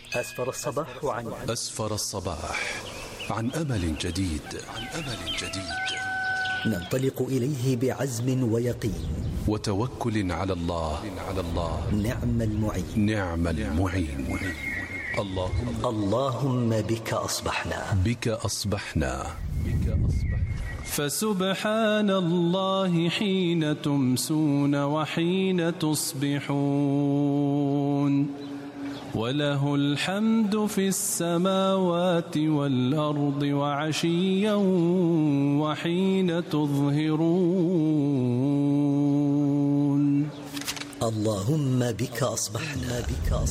أسفر الصباح عن أمل جديد. ننطلق إليه بعزم ويقين وتوكل على الله. نعم المعين. اللهم بك أصبحنا. فسبحان الله حين تمسون وحين تصبحون، وله الحمد في السماوات والأرض وعشيا وحين تظهرون. اللهم بك أصبحنا.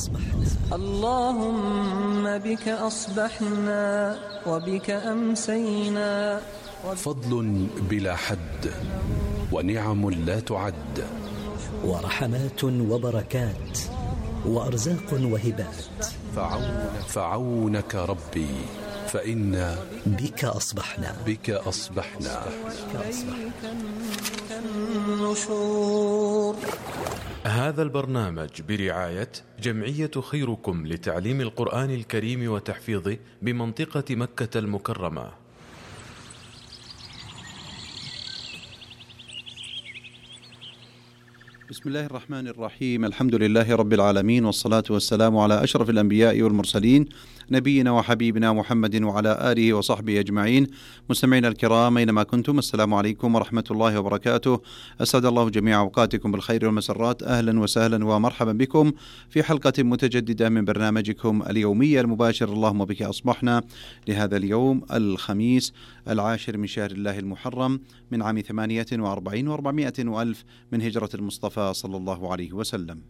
اللهم بك أصبحنا وبك أمسينا. فضل بلا حد ونعم لا تعد، ورحمات وبركات وأرزاق وهبات. فعونك ربي فإنا بك أصبحنا. النشور. هذا البرنامج برعاية جمعية خيركم لتعليم القرآن الكريم وتحفيظه بمنطقة مكة المكرمة. بسم الله الرحمن الرحيم. الحمد لله رب العالمين، والصلاة والسلام على أشرف الأنبياء والمرسلين، نبينا وحبيبنا محمد وعلى آله وصحبه أجمعين. مستمعينا الكرام أينما كنتم، السلام عليكم ورحمة الله وبركاته. أسعد الله جميع أوقاتكم بالخير والمسرات. أهلا وسهلا ومرحبا بكم في حلقة متجددة من برنامجكم اليومي المباشر اللهم بك أصبحنا، لهذا اليوم الخميس 10 من شهر الله المحرم من عام 48 و400 وألف من هجرة المصطفى صلى الله عليه وسلم.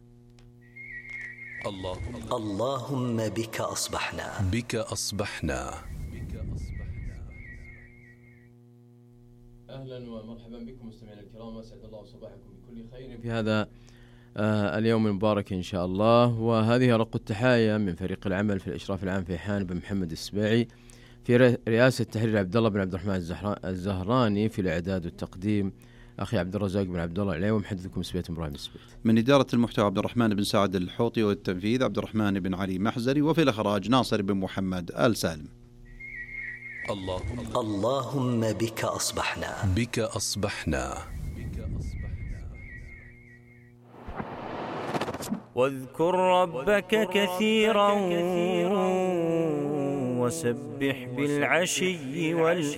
اللهم بك أصبحنا. أهلا ومرحبا بكم مستمعينا الكرام، أسعد الله صباحكم بكل خير في هذا اليوم المبارك إن شاء الله. وهذه رق التحايا من فريق العمل في الإشراف العام في حان بن محمد السباعي، في رئاسة تحرير عبد الله بن عبد الرحمن الزهراني، في الإعداد والتقديم أخي عبد الرزاق بن عبد الله العليوي، ومحدثكم سبيت إبراهيم السبيت. من إدارة المحتوى عبد الرحمن بن سعد الحوطي، والتنفيذ عبد الرحمن بن علي محزري، وفي الإخراج ناصر بن محمد آل سالم. اللهم بك أصبحنا. واذكر ربك كثيرا وسبح بالعشي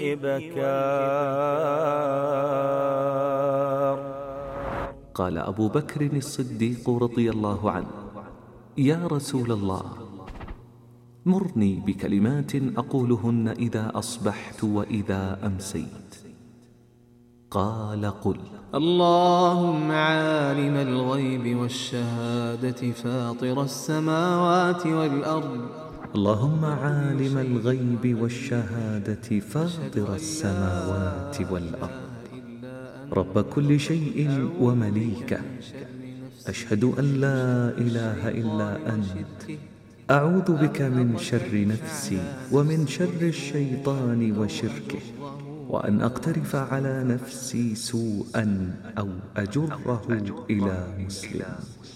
والإبكار. قال أبو بكر الصديق رضي الله عنه: يا رسول الله، مرني بكلمات أقولهن إذا أصبحت وإذا أمسيت. قال: قل: اللهم عالم الغيب والشهادة فاطر السماوات والأرض. اللهم عالم الغيب والشهادة فاطر السماوات والأرض، رب كل شيء ومليكه، أشهد أن لا إله إلا أنت، أعوذ بك من شر نفسي ومن شر الشيطان وشركه، وأن أقترف على نفسي سوءا أو أجره إلى مسلم.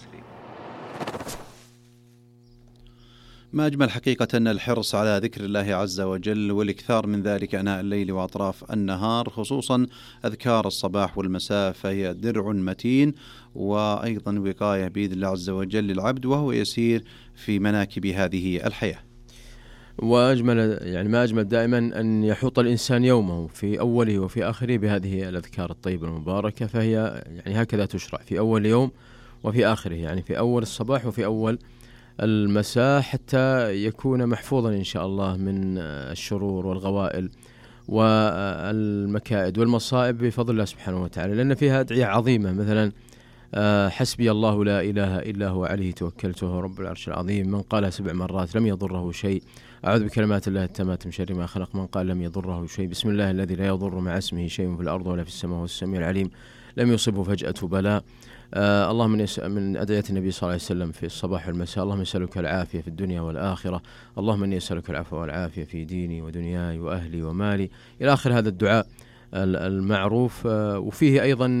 ما أجمل حقيقة أن الحرص على ذكر الله عز وجل والإكثار من ذلك أناء الليل وأطراف النهار، خصوصا أذكار الصباح والمساء، فهي درع متين وأيضا وقاية بإذن الله عز وجل للعبد وهو يسير في مناكب هذه الحياة. وأجمل ما أجمل دائما أن يحوط الإنسان يومه في أوله وفي آخره بهذه الأذكار الطيبة المباركة، فهي هكذا تشرع في أول يوم وفي آخره، في أول الصباح وفي أول المساء، حتى يكون محفوظا إن شاء الله من الشرور والغوائل والمكائد والمصائب بفضل الله سبحانه وتعالى، لأن فيها أدعية عظيمة، مثلا حسبي الله لا إله إلا هو عليه توكلته رب العرش العظيم، من قالها 7 مرات لم يضره شيء، أعوذ بكلمات الله التامات من شر ما خلق، من قال لم يضره شيء، بسم الله الذي لا يضر مع اسمه شيء في الأرض ولا في السماء والسميع العليم، لم يصبه فجأة بلاء. اللهم من أدعية النبي صلى الله عليه وسلم في الصباح والمساء: اللهم اسألك العافية في الدنيا والآخرة، اللهم إني أسألك العفو والعافية في ديني ودنياي وأهلي ومالي، إلى آخر هذا الدعاء المعروف. وفيه أيضا